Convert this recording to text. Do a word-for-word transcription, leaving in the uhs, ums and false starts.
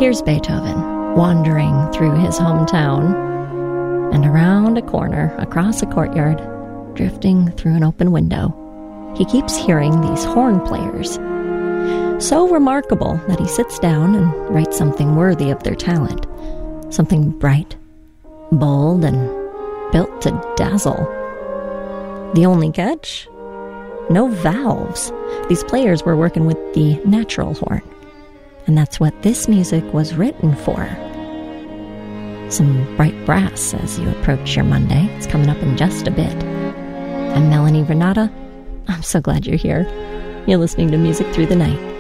Here's Beethoven wandering through his hometown, and around a corner, across a courtyard, drifting through an open window, he keeps hearing these horn players. So remarkable that he sits down and writes something worthy of their talent, something bright, bold, and built to dazzle. The only catch? No valves. These players were working with the natural horn, and that's what this music was written for. Some bright brass as you approach your Monday. It's coming up in just a bit. I'm Melanie Renata. I'm so glad you're here. You're listening to Music Through the Night.